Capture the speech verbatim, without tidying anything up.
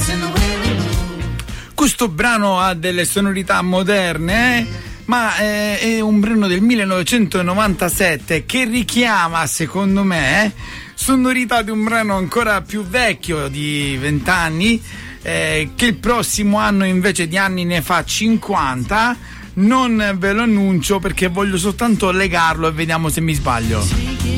Questo brano ha delle sonorità moderne, eh? ma eh, è un brano del millenovecentonovantasette che richiama, secondo me, sonorità di un brano ancora più vecchio di vent'anni, eh, che il prossimo anno invece di anni ne fa cinquanta. Non ve lo annuncio perché voglio soltanto legarlo e vediamo se mi sbaglio.